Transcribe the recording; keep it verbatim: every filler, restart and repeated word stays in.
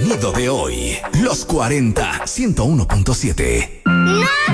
sonido de hoy. Los cuarenta, ciento uno punto siete. ¡No!